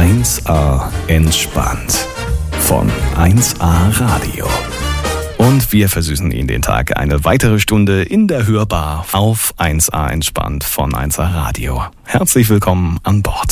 1A entspannt von 1A Radio. Und wir versüßen Ihnen den Tag eine weitere Stunde in der Hörbar auf 1A entspannt von 1A Radio. Herzlich willkommen an Bord.